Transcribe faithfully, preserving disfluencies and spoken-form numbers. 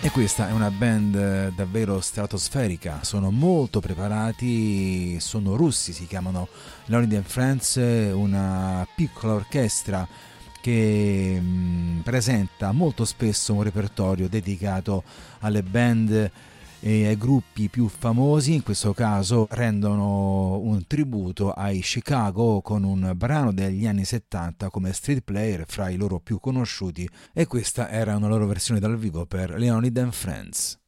E questa è una band davvero stratosferica, sono molto preparati, sono russi, si chiamano Leonid and Friends, una piccola orchestra che mh, presenta molto spesso un repertorio dedicato alle band e ai gruppi più famosi. In questo caso rendono un tributo ai Chicago con un brano degli anni settanta come Street Player fra i loro più conosciuti, e questa era una loro versione dal vivo per Leonid and Friends.